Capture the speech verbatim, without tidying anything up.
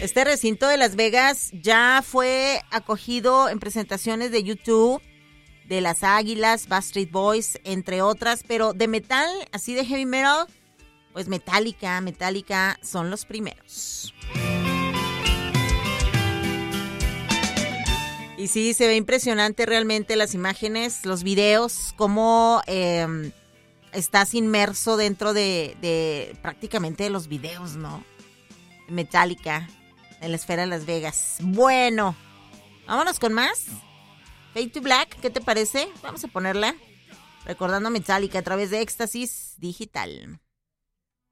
Este recinto de Las Vegas ya fue acogido en presentaciones de YouTube, de Las Águilas, Backstreet Boys, entre otras, pero de metal, así de heavy metal, pues Metallica, Metallica son los primeros. Y sí, se ve impresionante realmente las imágenes, los videos, cómo eh, estás inmerso dentro de, de prácticamente de los videos, ¿no? Metallica, en la esfera de Las Vegas. Bueno, vámonos con más. Fade to Black, ¿qué te parece? Vamos a ponerla. Recordando Metallica a través de Éxtasis Digital.